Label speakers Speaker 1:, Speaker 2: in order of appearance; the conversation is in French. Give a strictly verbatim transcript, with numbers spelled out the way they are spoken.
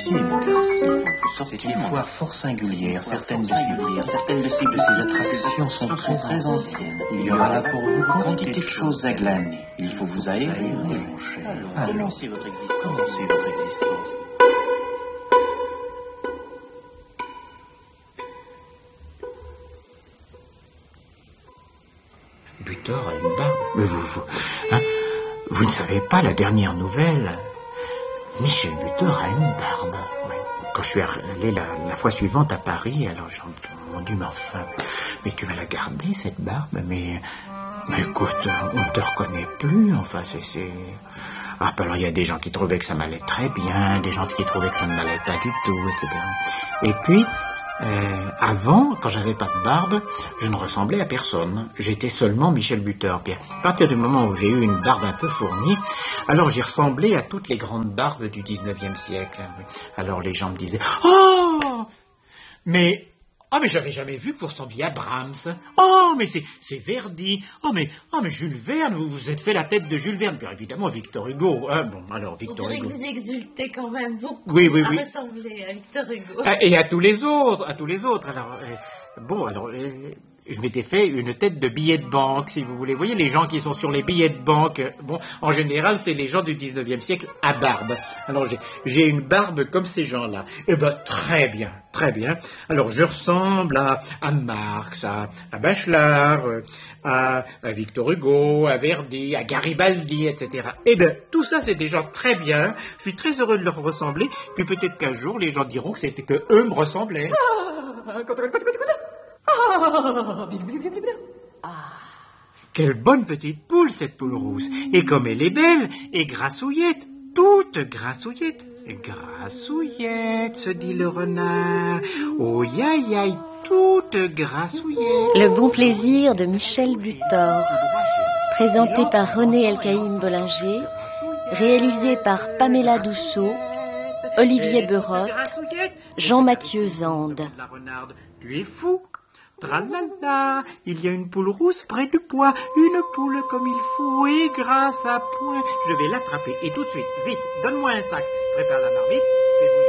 Speaker 1: sorcier, mon garçon. C'est une foire fort singulière. Certaines de ces, certaines de ces, de ces attractions sont très, très anciennes. Il y aura là pour vous quantité de choses à glaner. Il faut vous aérer, mon cher. Alors, commencez votre existence. Commencez votre existence.
Speaker 2: Butor a une barbe. Mais vous, vous, hein, vous ne savez pas la dernière nouvelle. Michel Butor a une barbe. Ouais. Quand je suis allé la, la fois suivante à Paris, alors j'ai entendu, mais enfin, mais tu vas la garder cette barbe, mais, mais écoute, on ne te reconnaît plus, enfin c'est, c'est... Ah, alors il y a des gens qui trouvaient que ça m'allait très bien, des gens qui trouvaient que ça ne m'allait pas du tout, et cetera. Et puis, Euh, avant, quand j'avais pas de barbe, je ne ressemblais à personne. J'étais seulement Michel Butor. Puis à partir du moment où j'ai eu une barbe un peu fournie, alors j'ai ressemblé à toutes les grandes barbes du dix-neuvième siècle. Alors les gens me disaient « Oh, mais... Ah, mais j'avais jamais vu que vous ressembliez à Brahms. Oh, mais c'est, c'est Verdi. Oh, mais, oh, mais Jules Verne, vous vous êtes fait la tête de Jules Verne. Puis évidemment, Victor Hugo. Ah, bon, alors, Victor
Speaker 3: On dirait
Speaker 2: Hugo.
Speaker 3: que vous exultez quand même beaucoup
Speaker 2: oui, oui,
Speaker 3: à
Speaker 2: oui.
Speaker 3: ressembler à Victor Hugo.
Speaker 2: Et à tous les autres, à tous les autres. Alors, euh, bon, alors, euh, je m'étais fait une tête de billet de banque, si vous voulez. Vous voyez, les gens qui sont sur les billets de banque, euh, bon, en général, c'est les gens du dix-neuvième siècle à barbe. Alors, j'ai, j'ai une barbe comme ces gens-là. Eh ben, très bien, très bien. Alors, je ressemble à, à Marx, à, à Bachelard, euh, à, à Victor Hugo, à Verdi, à Garibaldi, et cetera. Eh bien, tout ça, c'est des gens très bien. Je suis très heureux de leur ressembler. Puis peut-être qu'un jour, les gens diront que c'était que eux me ressemblaient. Ah, quelle bonne petite poule, cette poule rousse. Et comme elle est belle, et grassouillette, toute grassouillette. Grassouillette, se dit le renard. Oh, yaï, yaï, toute grassouillette.
Speaker 4: Le bon plaisir de Michel Butor, présenté par René Elkaïm Bollinger, réalisé par Pamela Dousseau, Olivier Berotte, Jean-Mathieu Zande.
Speaker 2: La renarde, tu es fou. Tralala, il y a une poule rousse près du poids, une poule comme il faut, et grâce à point, je vais l'attraper, et tout de suite, vite, donne-moi un sac, prépare la marmite, fais bouillir.